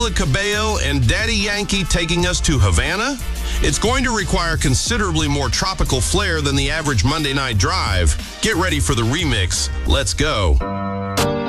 Cabello and Daddy Yankee taking us to Havana? It's going to require considerably more tropical flair than the average Monday night drive. Get ready for the remix. Let's go.